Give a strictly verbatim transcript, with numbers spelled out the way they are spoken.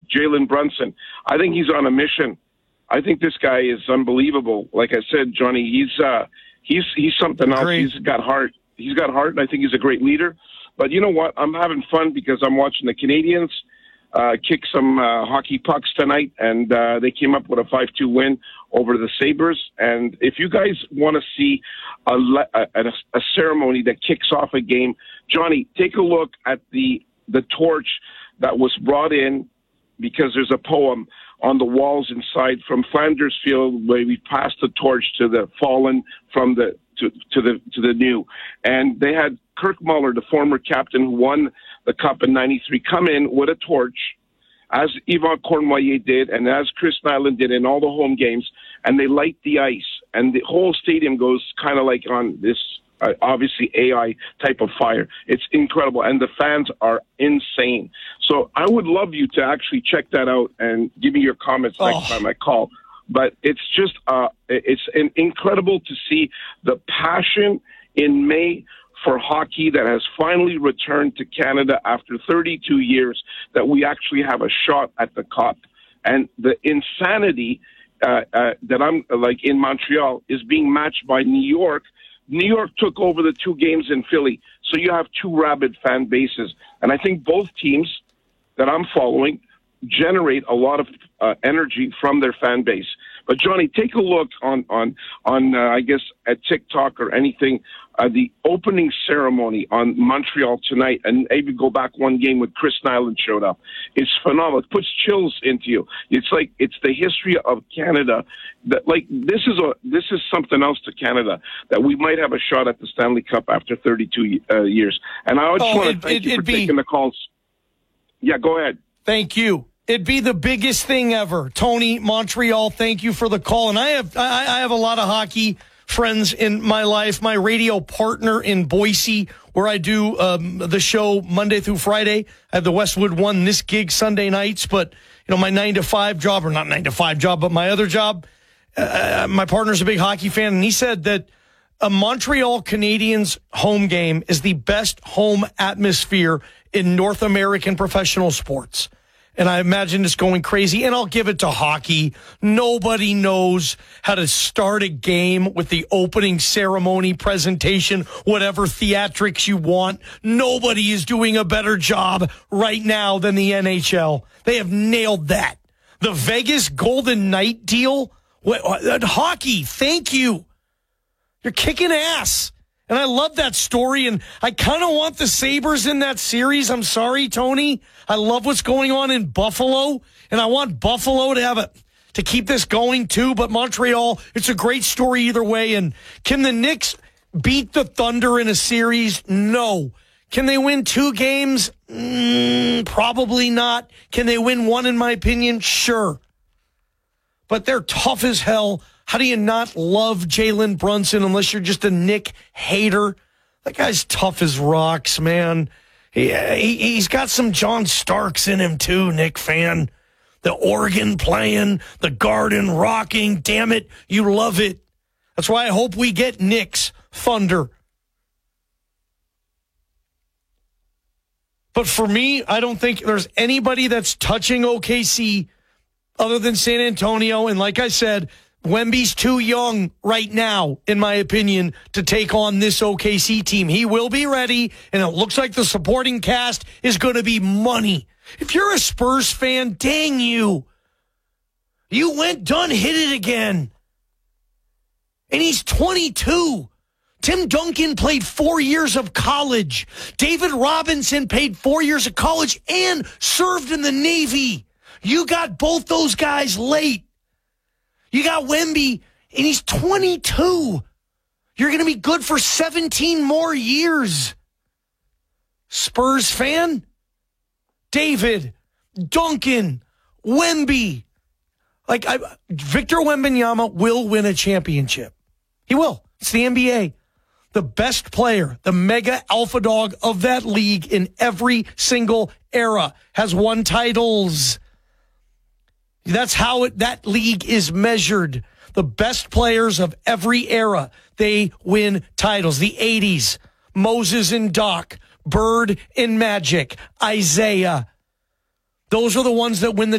Jalen Brunson. I think he's on a mission. I think this guy is unbelievable. Like I said, Johnny, he's uh, he's he's something else. Great. He's got heart. He's got heart, and I think he's a great leader. But you know what? I'm having fun because I'm watching the Canadians uh, kick some uh, hockey pucks tonight, and uh, they came up with a five two win over the Sabres. And if you guys want to see a, a, a ceremony that kicks off a game, Johnny, take a look at the the torch that was brought in, because there's a poem on the walls inside from Flanders Field where we passed the torch to the fallen from the to, to the to the new. And they had Kirk Muller, the former captain who won the Cup in ninety-three, come in with a torch, as Yvan Cournoyer did and as Chris Nyland did in all the home games, and they light the ice. And the whole stadium goes kind of like on this Uh, obviously A I type of fire. It's incredible, and the fans are insane. So I would love you to actually check that out and give me your comments oh. next time I call. But it's just, uh, it's an incredible to see the passion in May for hockey that has finally returned to Canada after thirty-two years, that we actually have a shot at the Cup. And the insanity uh, uh, that I'm like in Montreal is being matched by New York. New York took over the two games in Philly, so you have two rabid fan bases. And I think both teams that I'm following generate a lot of uh, energy from their fan base. But, Johnny, take a look on, on, on uh, I guess, at TikTok or anything, uh, the opening ceremony on Montreal tonight, and maybe go back one game when Chris Nyland showed up. It's phenomenal. It puts chills into you. It's like it's the history of Canada. That like this is a this is something else to Canada, that we might have a shot at the Stanley Cup after thirty-two uh, years. And I just oh, want it, to thank it, you for be, taking the calls. Yeah, go ahead. Thank you. It'd be the biggest thing ever. Tony, Montreal, thank you for the call. And I have I, I have a lot of hockey friends in my life. My radio partner in Boise, where I do um, the show Monday through Friday. I have the Westwood One, this gig Sunday nights. But, you know, my nine to five job, or not nine to five job, but my other job, uh, my partner's a big hockey fan. And he said that a Montreal Canadiens home game is the best home atmosphere in North American professional sports. And I imagine it's going crazy. And I'll give it to hockey. Nobody knows how to start a game with the opening ceremony presentation, whatever theatrics you want. Nobody is doing a better job right now than the N H L. They have nailed that. The Vegas Golden Knight deal, hockey, thank you. You're kicking ass. And I love that story, and I kind of want the Sabres in that series. I'm sorry, Tony. I love what's going on in Buffalo, and I want Buffalo to have a to keep this going too. But Montreal, it's a great story either way. And can the Knicks beat the Thunder in a series? No. Can they win two games? Mm, probably not. Can they win one, in my opinion? Sure. But they're tough as hell. How do you not love Jalen Brunson unless you're just a Nick hater? That guy's tough as rocks, man. He, he, he's got some John Starks in him too, Nick fan. The organ playing, the garden rocking. Damn it, you love it. That's why I hope we get Knicks Thunder. But for me, I don't think there's anybody that's touching O K C other than San Antonio. And like I said, Wemby's too young right now, in my opinion, to take on this O K C team. He will be ready, and it looks like the supporting cast is going to be money. If you're a Spurs fan, dang you. You went done, hit it again. And he's twenty-two. Tim Duncan played four years of college. David Robinson paid four years of college and served in the Navy. You got both those guys late. You got Wemby, and he's twenty-two. You're going to be good for seventeen more years. Spurs fan? David, Duncan, Wemby. Like, I, Victor Wembanyama will win a championship. He will. It's the N B A. The best player, the mega alpha dog of that league in every single era, has won titles. That's how it, that league is measured. The best players of every era, they win titles. The eighties, Moses and Doc, Bird and Magic, Isaiah. Those are the ones that win the